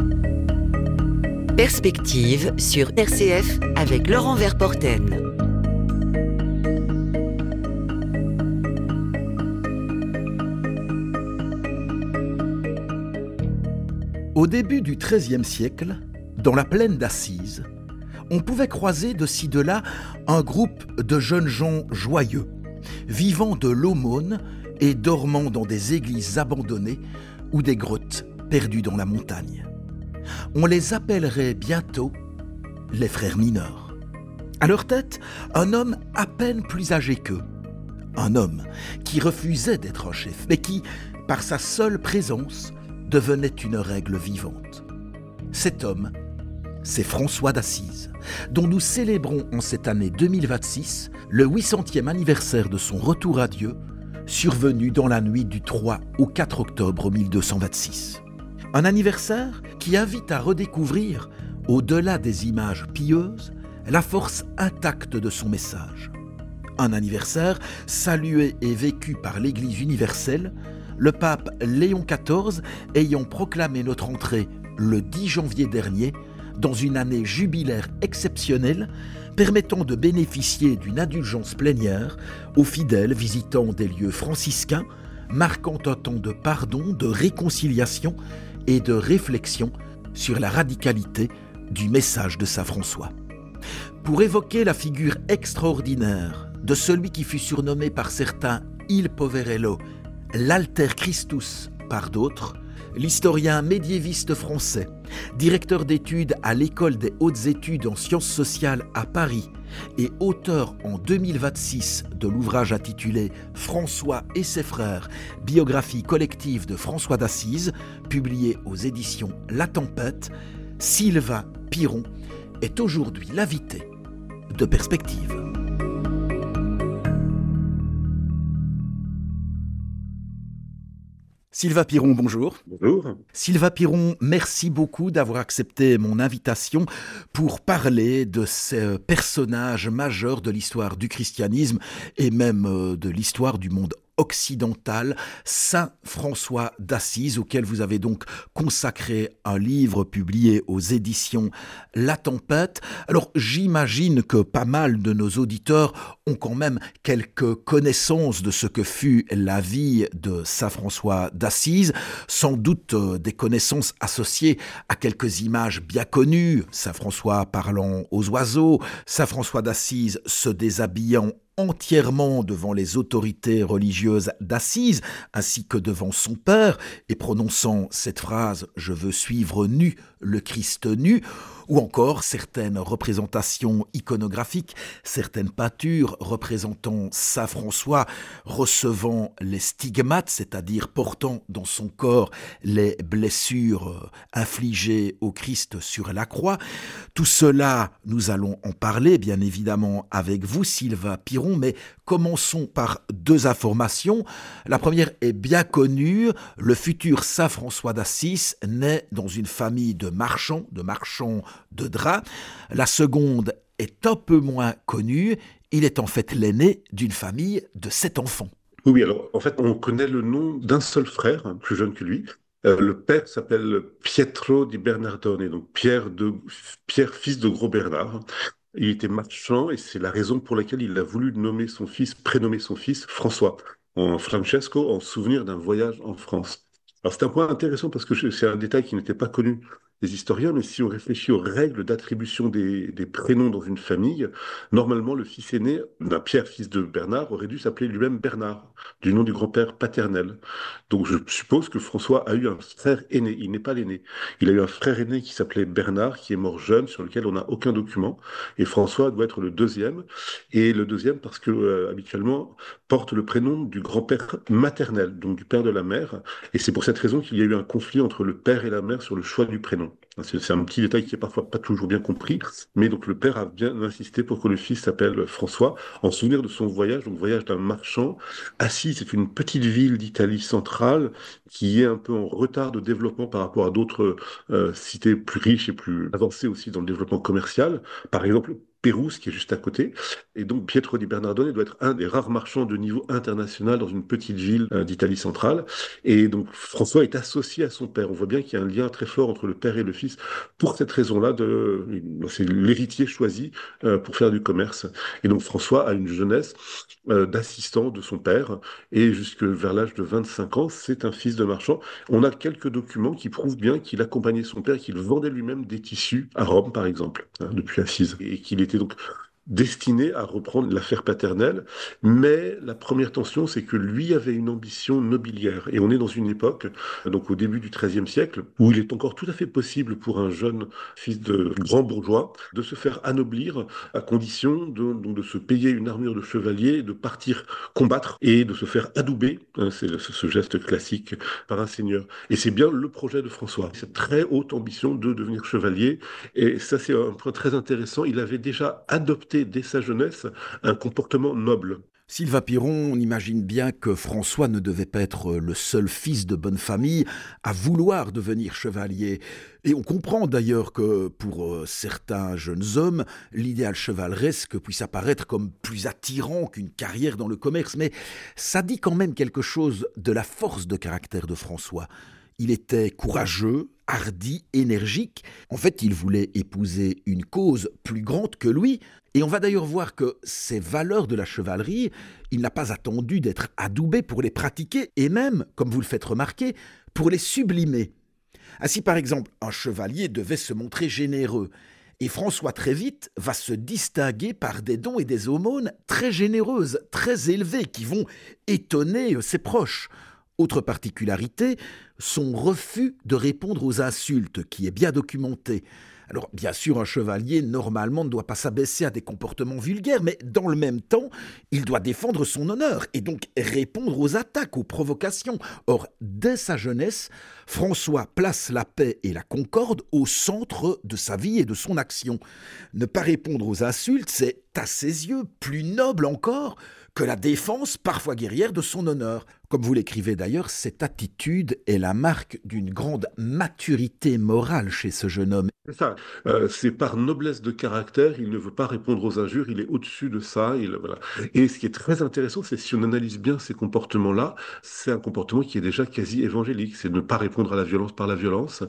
Perspective sur RCF avec Laurent Verporten. Au début du XIIIe siècle, dans la plaine d'Assise, on pouvait croiser de ci de là un groupe de jeunes gens joyeux, vivant de l'aumône et dormant dans des églises abandonnées ou des grottes perdues dans la montagne. On les appellerait bientôt les frères mineurs. À leur tête, un homme à peine plus âgé qu'eux. Un homme qui refusait d'être un chef, mais qui, par sa seule présence, devenait une règle vivante. Cet homme, c'est François d'Assise, dont nous célébrons en cette année 2026 le 800e anniversaire de son retour à Dieu, survenu dans la nuit du 3 au 4 octobre 1226. Un anniversaire qui invite à redécouvrir, au-delà des images pieuses, la force intacte de son message. Un anniversaire salué et vécu par l'Église universelle, le pape Léon XIV ayant proclamé notre entrée le 10 janvier dernier dans une année jubilaire exceptionnelle permettant de bénéficier d'une indulgence plénière aux fidèles visitant des lieux franciscains, marquant un temps de pardon, de réconciliation et de réflexion sur la radicalité du message de saint François. Pour évoquer la figure extraordinaire de celui qui fut surnommé par certains Il Poverello, l'Alter Christus par d'autres, l'historien médiéviste français, directeur d'études à l'École des hautes études en sciences sociales à Paris et auteur en 2026 de l'ouvrage intitulé François et ses frères, biographie collective de François d'Assise, publié aux éditions La Tempête, Sylvain Piron est aujourd'hui l'invité de Perspective. Sylvain Piron, bonjour. Bonjour. Sylvain Piron, merci beaucoup d'avoir accepté mon invitation pour parler de ces personnages majeurs de l'histoire du christianisme et même de l'histoire du monde occidental, Saint François d'Assise, auquel vous avez donc consacré un livre publié aux éditions La Tempête. Alors j'imagine que pas mal de nos auditeurs ont quand même quelques connaissances de ce que fut la vie de Saint François d'Assise, sans doute des connaissances associées à quelques images bien connues, Saint François parlant aux oiseaux, Saint François d'Assise se déshabillant entièrement devant les autorités religieuses d'Assise, ainsi que devant son père, et prononçant cette phrase « Je veux suivre nu le Christ nu », ou encore certaines représentations iconographiques, certaines peintures représentant Saint François recevant les stigmates, c'est-à-dire portant dans son corps les blessures infligées au Christ sur la croix. Tout cela, nous allons en parler bien évidemment avec vous, Sylvain Piron, mais commençons par deux informations. La première est bien connue, le futur Saint François d'Assise naît dans une famille de marchands de draps. La seconde est un peu moins connue, il est en fait l'aîné d'une famille de 7 enfants. Oui, alors en fait, on connaît le nom d'un seul frère, plus jeune que lui. Le père s'appelle Pietro di Bernardone, donc Pierre, fils de Gros Bernard. Il était marchand et c'est la raison pour laquelle il a voulu prénommer son fils François, en Francesco, en souvenir d'un voyage en France. Alors c'est un point intéressant parce que c'est un détail qui n'était pas connu des historiens, mais si on réfléchit aux règles d'attribution des prénoms dans une famille, normalement le fils aîné d'un Pierre, fils de Bernard, aurait dû s'appeler lui-même Bernard, du nom du grand-père paternel. Donc je suppose que François a eu un frère aîné, il n'est pas l'aîné. Il a eu un frère aîné qui s'appelait Bernard, qui est mort jeune, sur lequel on n'a aucun document, et François doit être le deuxième, et le deuxième parce que habituellement porte le prénom du grand-père maternel, donc du père de la mère, et c'est pour cette raison qu'il y a eu un conflit entre le père et la mère sur le choix du prénom. C'est un petit détail qui est parfois pas toujours bien compris, mais donc le père a bien insisté pour que le fils s'appelle François, en souvenir de son voyage, donc voyage d'un marchand. Assise, c'est une petite ville d'Italie centrale qui est un peu en retard de développement par rapport à d'autres cités plus riches et plus avancées aussi dans le développement commercial. Par exemple, Pérouse, qui est juste à côté. Et donc Pietro di Bernardone doit être un des rares marchands de niveau international dans une petite ville d'Italie centrale. Et donc François est associé à son père. On voit bien qu'il y a un lien très fort entre le père et le fils. Pour cette raison-là, c'est l'héritier choisi pour faire du commerce. Et donc François a une jeunesse d'assistant de son père. Et jusque vers l'âge de 25 ans, c'est un fils de marchand. On a quelques documents qui prouvent bien qu'il accompagnait son père, qu'il vendait lui-même des tissus à Rome, par exemple, depuis Assise. Et qu'il était donc destiné à reprendre l'affaire paternelle, mais la première tension, c'est que lui avait une ambition nobiliaire. Et on est dans une époque, donc au début du XIIIe siècle, où il est encore tout à fait possible pour un jeune fils de grand bourgeois de se faire anoblir à condition donc de se payer une armure de chevalier, de partir combattre et de se faire adouber, c'est ce geste classique, par un seigneur. Et c'est bien le projet de François, cette très haute ambition de devenir chevalier. Et ça, c'est un point très intéressant. Il avait déjà adopté dès sa jeunesse un comportement noble. Sylvain Piron, on imagine bien que François ne devait pas être le seul fils de bonne famille à vouloir devenir chevalier. Et on comprend d'ailleurs que pour certains jeunes hommes, l'idéal chevaleresque puisse apparaître comme plus attirant qu'une carrière dans le commerce. Mais ça dit quand même quelque chose de la force de caractère de François. Il était courageux, hardi, énergique. En fait, il voulait épouser une cause plus grande que lui. Et on va d'ailleurs voir que ces valeurs de la chevalerie, il n'a pas attendu d'être adoubé pour les pratiquer, et même, comme vous le faites remarquer, pour les sublimer. Ainsi, par exemple, un chevalier devait se montrer généreux. Et François, très vite, va se distinguer par des dons et des aumônes très généreuses, très élevées, qui vont étonner ses proches. Autre particularité, son refus de répondre aux insultes, qui est bien documenté. Alors, bien sûr, un chevalier, normalement, ne doit pas s'abaisser à des comportements vulgaires, mais dans le même temps, il doit défendre son honneur et donc répondre aux attaques, aux provocations. Or, dès sa jeunesse, François place la paix et la concorde au centre de sa vie et de son action. Ne pas répondre aux insultes, c'est, à ses yeux, plus noble encore que la défense, parfois guerrière, de son honneur. Comme vous l'écrivez d'ailleurs, cette attitude est la marque d'une grande maturité morale chez ce jeune homme. C'est ça. C'est par noblesse de caractère, il ne veut pas répondre aux injures, il est au-dessus de ça. Voilà. Et ce qui est très intéressant, c'est si on analyse bien ces comportements-là, c'est un comportement qui est déjà quasi évangélique. C'est ne pas répondre à la violence par la violence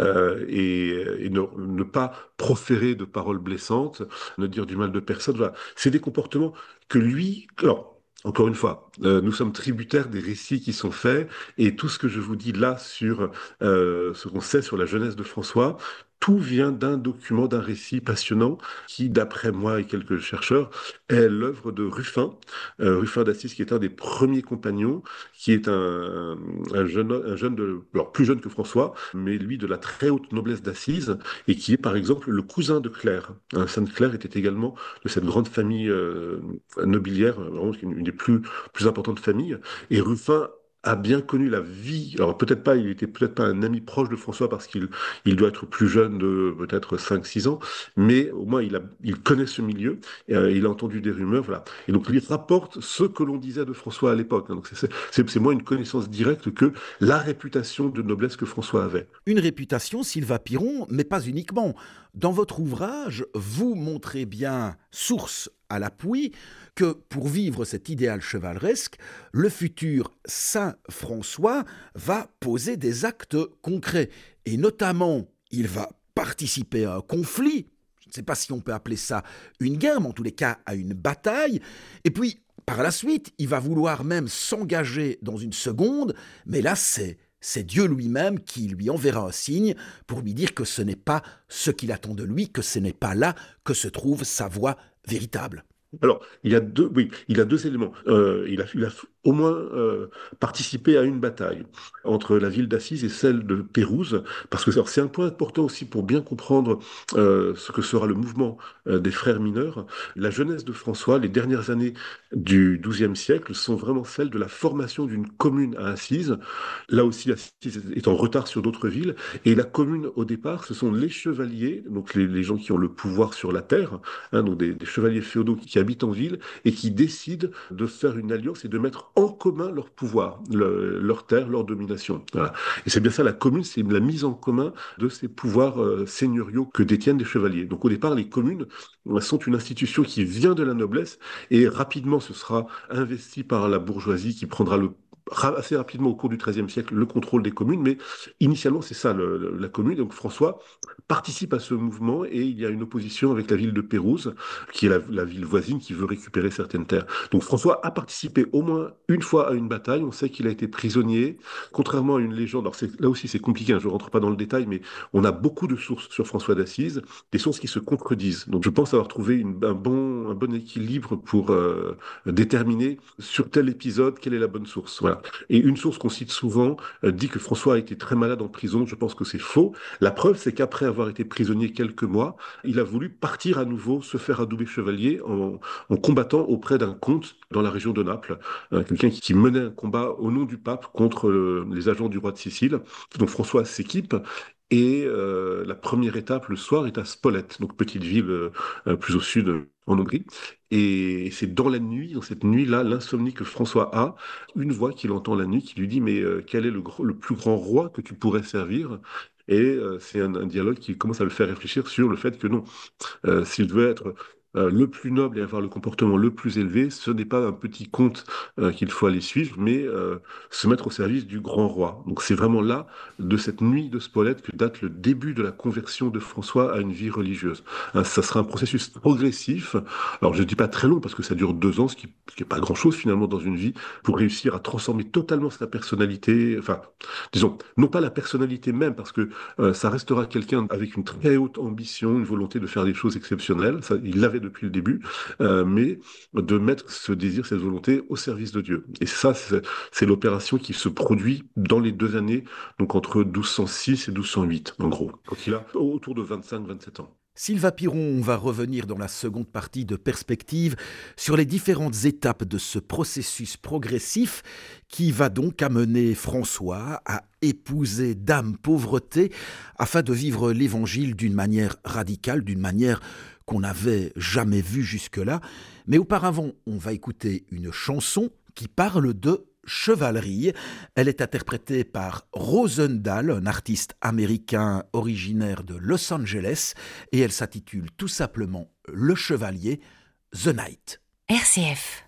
et ne pas proférer de paroles blessantes, ne dire du mal de personne. Voilà. C'est des comportements que lui... Alors, encore une fois, nous sommes tributaires des récits qui sont faits et tout ce que je vous dis là sur ce qu'on sait sur la jeunesse de François, tout vient d'un document, d'un récit passionnant qui, d'après moi et quelques chercheurs, est l'œuvre de Ruffin, Ruffin d'Assise, qui est un des premiers compagnons, qui est un jeune alors plus jeune que François, mais lui de la très haute noblesse d'Assise, et qui est par exemple le cousin de Claire. Sainte-Claire était également de cette grande famille nobiliaire, vraiment une des plus importantes familles, et Ruffin a bien connu la vie. Alors peut-être pas, il était peut-être pas un ami proche de François parce qu'il doit être plus jeune de peut-être 5 6 ans, mais au moins il connaît ce milieu, et, il a entendu des rumeurs, voilà. Et donc il rapporte ce que l'on disait de François à l'époque, hein. Donc c'est moins une connaissance directe que la réputation de noblesse que François avait. Une réputation, Sylvain Piron, mais pas uniquement. Dans votre ouvrage, vous montrez bien, source à l'appui, que pour vivre cet idéal chevaleresque, le futur saint François va poser des actes concrets. Et notamment, il va participer à un conflit, je ne sais pas si on peut appeler ça une guerre, mais en tous les cas à une bataille, et puis par la suite, il va vouloir même s'engager dans une seconde, mais là c'est Dieu lui-même qui lui enverra un signe pour lui dire que ce n'est pas ce qu'il attend de lui, que ce n'est pas là que se trouve sa voie véritable. Alors, oui, il a deux éléments. Il a au moins participé à une bataille entre la ville d'Assise et celle de Pérouse, parce que alors, c'est un point important aussi pour bien comprendre ce que sera le mouvement des frères mineurs. La jeunesse de François, les dernières années du XIIe siècle, sont vraiment celles de la formation d'une commune à Assise. Là aussi, Assise est en retard sur d'autres villes, et la commune, au départ, ce sont les chevaliers, donc les gens qui ont le pouvoir sur la terre, hein, donc des chevaliers féodaux qui qui habitent en ville et qui décident de faire une alliance et de mettre en commun leur pouvoir, leur terre, leur domination. Voilà. Et c'est bien ça, la commune, c'est la mise en commun de ces pouvoirs seigneuriaux que détiennent les chevaliers. Donc au départ, les communes sont une institution qui vient de la noblesse et rapidement ce sera investi par la bourgeoisie qui prendra assez rapidement au cours du XIIIe siècle le contrôle des communes, mais initialement c'est ça la commune. Donc François participe à ce mouvement et il y a une opposition avec la ville de Pérouse, qui est la ville voisine qui veut récupérer certaines terres. Donc François a participé au moins une fois à une bataille, on sait qu'il a été prisonnier, contrairement à une légende, alors là aussi c'est compliqué, hein, je ne rentre pas dans le détail, mais on a beaucoup de sources sur François d'Assise, des sources qui se contredisent. Donc je pense avoir trouvé un bon équilibre pour déterminer sur tel épisode quelle est la bonne source. Voilà. Et une source qu'on cite souvent dit que François a été très malade en prison. Je pense que c'est faux. La preuve, c'est qu'après avoir été prisonnier quelques mois, il a voulu partir à nouveau, se faire adouber chevalier en combattant auprès d'un comte dans la région de Naples, quelqu'un qui menait un combat au nom du pape contre les agents du roi de Sicile. Donc François s'équipe. Et la première étape le soir est à Spolète, donc petite ville plus au sud en Hongrie. Et c'est dans la nuit, dans cette nuit-là, l'insomnie que François a, une voix qu'il entend la nuit qui lui dit mais quel est le plus grand roi que tu pourrais servir? Et c'est un dialogue qui commence à le faire réfléchir sur le fait que non, s'il veut être le plus noble et avoir le comportement le plus élevé, ce n'est pas un petit conte qu'il faut aller suivre, mais se mettre au service du grand roi. Donc c'est vraiment là, de cette nuit de Spolète, que date le début de la conversion de François à une vie religieuse. Hein, ça sera un processus progressif. Alors je ne dis pas très long parce que ça dure 2 ans, ce qui n'est pas grand-chose finalement dans une vie, pour réussir à transformer totalement sa personnalité. Enfin, disons, non pas la personnalité même, parce que ça restera quelqu'un avec une très haute ambition, une volonté de faire des choses exceptionnelles. Ça, il l'avait depuis le début, mais de mettre ce désir, cette volonté au service de Dieu. Et ça, c'est l'opération qui se produit dans les 2 années, donc entre 1206 et 1208, en gros. Donc il a autour de 25-27 ans. Sylvain Piron va revenir dans la seconde partie de Perspective sur les différentes étapes de ce processus progressif qui va donc amener François à épouser Dame Pauvreté afin de vivre l'évangile d'une manière radicale, d'une manière qu'on n'avait jamais vue jusque-là. Mais auparavant, on va écouter une chanson qui parle de chevalerie. Elle est interprétée par Rosendahl, un artiste américain originaire de Los Angeles, et elle s'intitule tout simplement Le Chevalier, The Knight. RCF.